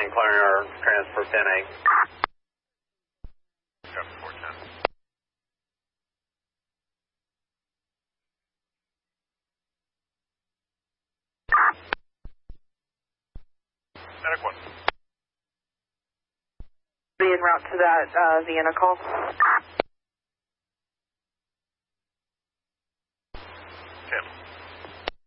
and clearing our transfer pin A. Traffic 410. Medic 1. Be en route to that Vienna call.